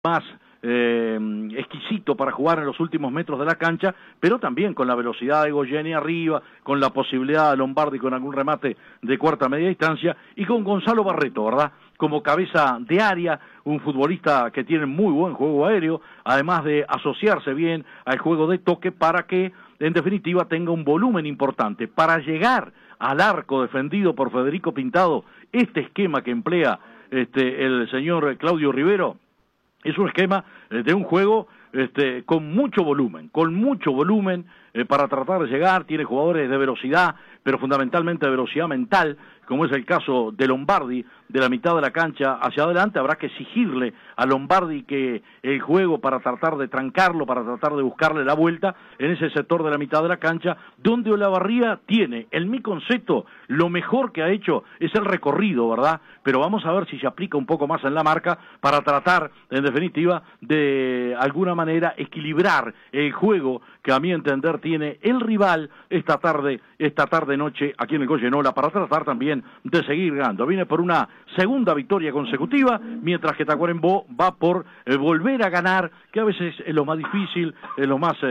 más exquisito para jugar en los últimos metros de la cancha, pero también con la velocidad de Goyeni arriba, con la posibilidad de Lombardi con algún remate de cuarta media distancia, y con Gonzalo Barreto, ¿verdad? Como cabeza de área, un futbolista que tiene muy buen juego aéreo, además de asociarse bien al juego de toque para que, en definitiva, tenga un volumen importante. Para llegar al arco defendido por Federico Pintado, este esquema que emplea el señor Claudio Rivero, es un esquema de un juego con mucho volumen para tratar de llegar. Tiene jugadores de velocidad, pero fundamentalmente de velocidad mental, como es el caso de Lombardi, de la mitad de la cancha hacia adelante. Habrá que exigirle a Lombardi que el juego, para tratar de trancarlo, para tratar de buscarle la vuelta en ese sector de la mitad de la cancha, donde Olavarría tiene, en mi concepto, lo mejor que ha hecho es el recorrido, ¿verdad? Pero vamos a ver si se aplica un poco más en la marca para tratar, en definitiva, de alguna manera equilibrar el juego que a mi entender tiene el rival esta tarde-noche aquí en el Goyenola, para tratar también de seguir ganando. Viene por una segunda victoria consecutiva, mientras que Tacuarembó va por volver a ganar, que a veces es lo más difícil, es lo más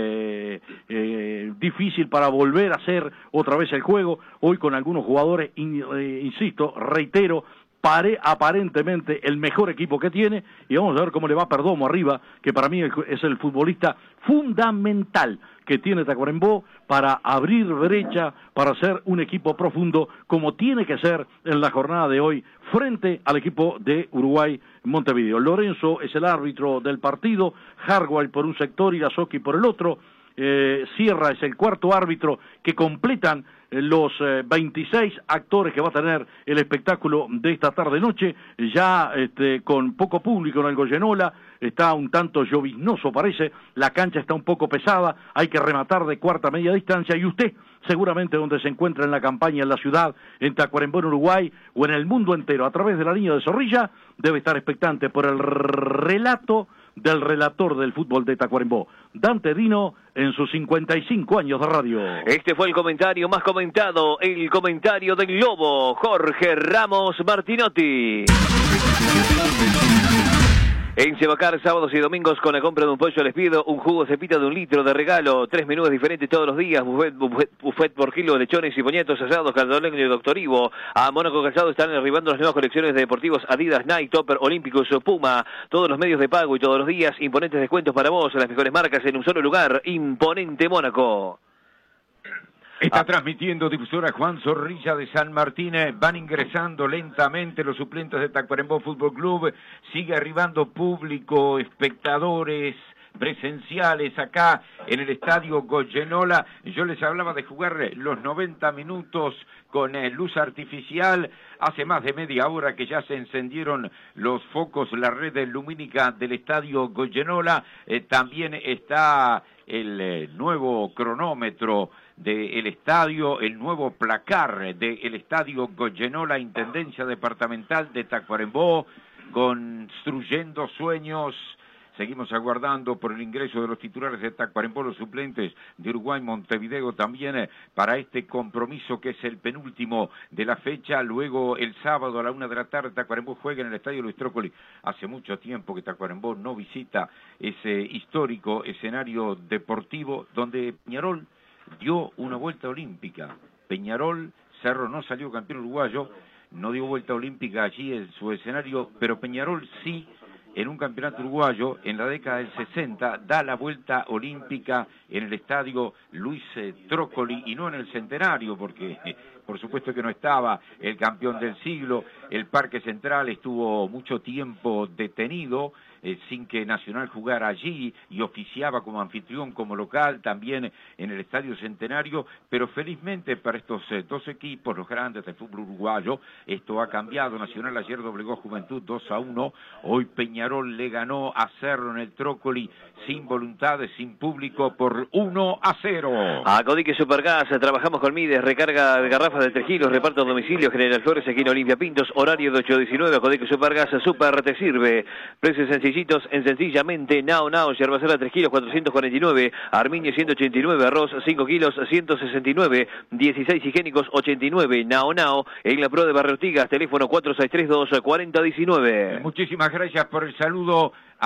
difícil para volver a hacer otra vez el juego, hoy con algunos jugadores, insisto, reitero, aparentemente el mejor equipo que tiene, y vamos a ver cómo le va a Perdomo arriba, que para mí es el futbolista fundamental que tiene Tacuarembó para abrir brecha, para ser un equipo profundo, como tiene que ser en la jornada de hoy, frente al equipo de Uruguay Montevideo. Lorenzo es el árbitro del partido, Hardwell por un sector y Lazoki por el otro. Sierra es el cuarto árbitro, que completan los 26 actores que va a tener el espectáculo de esta tarde-noche, ya con poco público en el Goyenola. Está un tanto lloviznoso parece, la cancha está un poco pesada, hay que rematar de cuarta media distancia, y usted, seguramente donde se encuentra en la campaña, en la ciudad, en Tacuarembó, en Uruguay, o en el mundo entero, a través de la línea de Zorrilla, debe estar expectante por el relato del relator del fútbol de Tacuarembó, Dante Dino, en sus 55 años de radio. Este fue el comentario más comentado, el comentario del Lobo, Jorge Ramos Martinotti. En Cebacar, sábados y domingos, con la compra de un pollo les pido un jugo cepita de 1 litro de regalo, 3 menús diferentes todos los días, buffet por kilo, lechones y poñetos asados, caldoleño y Doctor Ivo. A Mónaco Calzado están arribando las nuevas colecciones de deportivos Adidas, Nike, Topper, Olímpicos, Puma, todos los medios de pago y todos los días, imponentes descuentos para vos, las mejores marcas en un solo lugar, Imponente Mónaco. Está transmitiendo difusora Juan Zorrilla de San Martín. Van ingresando lentamente los suplentes de Tacuarembó Fútbol Club. Sigue arribando público, espectadores presenciales acá en el estadio Goyenola. Yo les hablaba de jugar los 90 minutos con luz artificial. Hace más de media hora que ya se encendieron los focos, la red lumínica del estadio Goyenola. También está el nuevo cronómetro del estadio, el nuevo placar del estadio Goyenola, Intendencia Departamental de Tacuarembó, construyendo sueños. Seguimos aguardando por el ingreso de los titulares de Tacuarembó, los suplentes de Uruguay Montevideo también para este compromiso que es el penúltimo de la fecha. Luego el sábado a la 1 de la tarde Tacuarembó juega en el estadio Luis Trócoli. Hace mucho tiempo que Tacuarembó no visita ese histórico escenario deportivo donde Peñarol dio una vuelta olímpica. Peñarol, Cerro no salió campeón uruguayo, no dio vuelta olímpica allí en su escenario, pero Peñarol sí, en un campeonato uruguayo, en la década del 60, da la vuelta olímpica en el estadio Luis Trócoli, y no en el Centenario, porque por supuesto que no estaba el campeón del siglo. El Parque Central estuvo mucho tiempo detenido, sin que Nacional jugara allí, y oficiaba como anfitrión, como local, también en el Estadio Centenario, pero felizmente para estos dos equipos, los grandes del fútbol uruguayo, esto ha cambiado. Nacional ayer doblegó Juventud 2-1, hoy Peñarol le ganó a Cerro en el Trócoli, sin voluntades, sin público, por 1-0. A Codique Supergas, trabajamos con Mides, recarga de garrafas de 3 kilos, reparto a domicilio, General Flores, aquí en Olimpia Pintos, horario de 8 a 19, a Codique Supergas, Super te sirve, precios sencillitos en Sencillamente, Nao, yerbacera 3 kilos, 449, Armiñe 189, arroz 5 kilos, 169, 16 higiénicos 89, Nao, en la Pro de Barrio Ortigas, teléfono 4632-4019. Muchísimas gracias por el saludo